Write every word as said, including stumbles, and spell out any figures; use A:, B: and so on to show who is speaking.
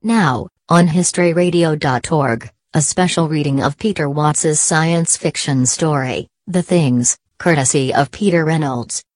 A: Now, on history radio dot org, a special reading of Peter Watts's science fiction story, The Things, courtesy of Peter Reynolds.